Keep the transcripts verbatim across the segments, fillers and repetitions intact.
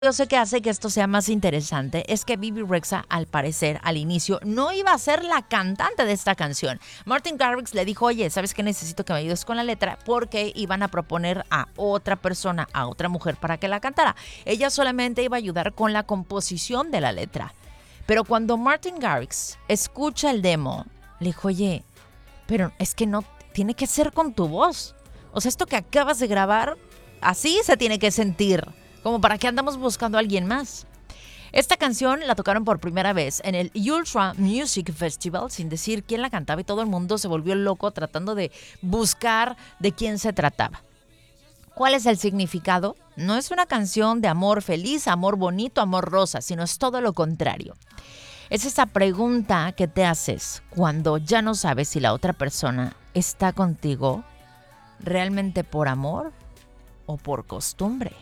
Yo sé que hace que esto sea más interesante es que Bebe Rexha, al parecer, al inicio, no iba a ser la cantante de esta canción. Martin Garrix le dijo, oye, ¿sabes qué? Necesito que me ayudes con la letra, porque iban a proponer a otra persona, a otra mujer para que la cantara. Ella solamente iba a ayudar con la composición de la letra. Pero cuando Martin Garrix escucha el demo, le dijo, oye, pero es que no, tiene que ser con tu voz. O sea, esto que acabas de grabar, así se tiene que sentir. Como para qué andamos buscando a alguien más. Esta canción la tocaron por primera vez en el Ultra Music Festival, sin decir quién la cantaba, y todo el mundo se volvió loco tratando de buscar de quién se trataba. ¿Cuál es el significado? No es una canción de amor feliz, amor bonito, amor rosa, sino es todo lo contrario. Es esa pregunta que te haces cuando ya no sabes si la otra persona está contigo realmente por amor o por costumbre.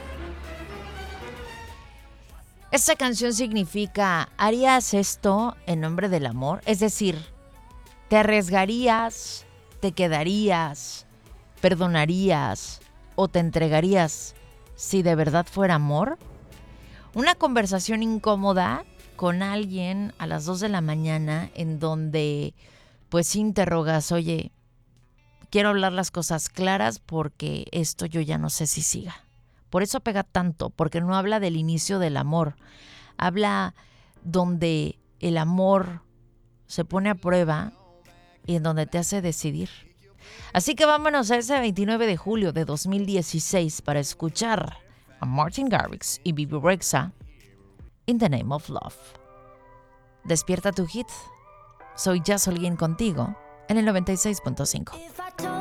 Esta canción significa, ¿harías esto en nombre del amor? Es decir, ¿te arriesgarías, te quedarías, perdonarías o te entregarías si de verdad fuera amor? Una conversación incómoda con alguien a las dos de la mañana en donde pues interrogas, oye, quiero hablar las cosas claras porque esto yo ya no sé si siga. Por eso pega tanto, porque no habla del inicio del amor. Habla donde el amor se pone a prueba y en donde te hace decidir. Así que vámonos a ese veintinueve de julio de dos mil dieciséis para escuchar a Martin Garrix y Bebe Rexha, In the Name of Love. Despierta tu hit. Soy Jazz Holguín contigo en el noventa y seis punto cinco.